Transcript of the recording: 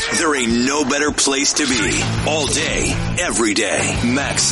There ain't no better place to be. All day, every day. Max